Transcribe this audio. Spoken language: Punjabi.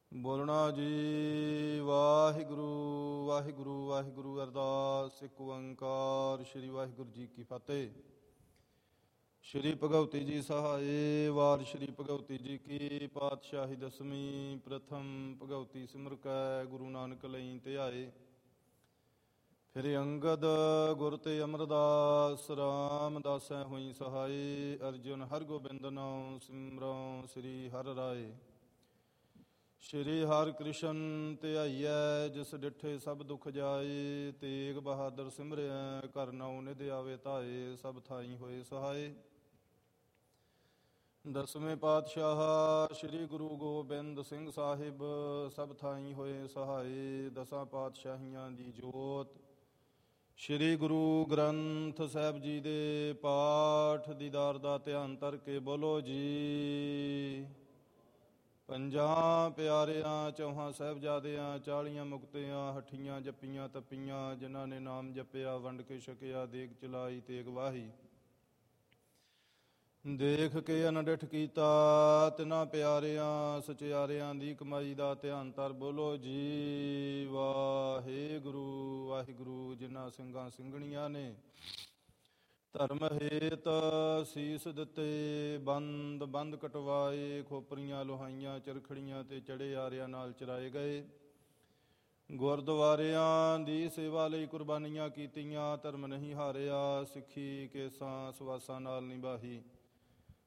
ਬੋਲਣਾ ਜੀ। ਵਾਹਿਗੁਰੂ ਵਾਹਿਗੁਰੂ ਵਾਹਿਗੁਰੂ। ਅਰਦਾਸ। ਇੱਕ ਓੰਕਾਰ ਸ੍ਰੀ ਵਾਹਿਗੁਰੂ ਜੀ ਕੀ ਫਤਿਹ। ਸ਼੍ਰੀ ਭਗਵਤੀ ਜੀ ਸਹਾਏ। ਵਾਰ ਸ਼੍ਰੀ ਭਗਵਤੀ ਜੀ ਕੀ ਪਾਤਸ਼ਾਹੀ ਦਸਵੀਂ। ਪ੍ਰਥਮ ਭਗਵਤੀ ਸਿਮਰ ਕੈ ਗੁਰੂ ਨਾਨਕ ਲਈ ਧਿਆਏ। ਫਿਰ ਅੰਗਦ ਗੁਰ ਤੇ ਅਮਰਦਾਸ ਰਾਮਦਾਸੈ ਹੋਈ ਸਹਾਏ। ਅਰਜੁਨ ਹਰਗੋਬਿੰਦ ਨਾਮ ਸਿਮਰਉ ਸ੍ਰੀ ਹਰਿ ਰਾਏ। ਸ਼੍ਰੀ ਹਰਿ ਕ੍ਰਿਸ਼ਨ ਧਿਆਈਐ ਜਿਸ ਡਿਠੇ ਸਭ ਦੁਖ ਜਾਏ। ਤੇਗ ਬਹਾਦਰ ਸਿਮਰਿਐ ਘਰ ਨਉ ਨਿਧ ਆਵੇ ਧਾਏ। ਸਭ ਥਾਈ ਹੋਏ ਸਹਾਏ। ਦਸਵੇਂ ਪਾਤਸ਼ਾਹ ਸ਼੍ਰੀ ਗੁਰੂ ਗੋਬਿੰਦ ਸਿੰਘ ਸਾਹਿਬ ਸਭ ਥਾਈ ਹੋਏ ਸਹਾਏ। ਦਸਾਂ ਪਾਤਸ਼ਾਹੀਆਂ ਦੀ ਜੋਤ ਸ਼੍ਰੀ ਗੁਰੂ ਗ੍ਰੰਥ ਸਾਹਿਬ ਜੀ ਦੇ ਪਾਠ ਦੀਦਾਰ ਦਾ ਧਿਆਨ ਧਰ ਕੇ ਬੋਲੋ ਜੀ। ਪੰਜਾਂ ਪਿਆਰਿਆਂ ਚੌਹਾਂ ਸਾਹਿਬਜ਼ਾਦਿਆਂ 40 ਮੁਕਤਿਆਂ ਹੱਠੀਆਂ ਜੱਪੀਆਂ ਤੱਪੀਆਂ। ਜਿਨ੍ਹਾਂ ਨੇ ਨਾਮ ਜਪਿਆ ਵੰਡ ਕੇ ਛਕਿਆ ਦੇਗ ਚਲਾਈ ਤੇਗ ਵਾਹੀ। ਦੇਖ ਕੇ ਅਨਡਿਠ ਕੀਤਾ ਤਿਨਾਂ ਪਿਆਰਿਆਂ ਸਚਿਆਰਿਆਂ ਦੀ ਕਮਾਈ ਦਾ ਧਿਆਨ ਧਰ ਬੋਲੋ ਜੀ। ਵਾਹਿਗੁਰੂ ਵਾਹਿਗੁਰੂ। ਜਿਨ੍ਹਾਂ ਸਿੰਘਾਂ ਸਿੰਘਣੀਆਂ ਨੇ ਧਰਮ ਹੇਤ ਸੀਸ ਦਿੱਤੇ ਬੰਦ ਬੰਦ ਕਟਵਾਏ। ਖੋਪਰੀਆਂ ਲੋਹਾਈਆਂ ਚਰਖੜੀਆਂ ਤੇ ਚੜੇ ਆਰਿਆਂ ਨਾਲ ਚਰਾਏ ਗਏ। ਗੁਰਦੁਆਰਿਆਂ ਦੀ ਸੇਵਾ ਲਈ ਕੁਰਬਾਨੀਆਂ ਕੀਤੀਆਂ। ਧਰਮ ਨਹੀਂ ਹਾਰਿਆ ਸਿੱਖੀ ਕੇਸਾਂ ਸਵਾਸਾਂ ਨਾਲ ਨਿਭਾਹੀ।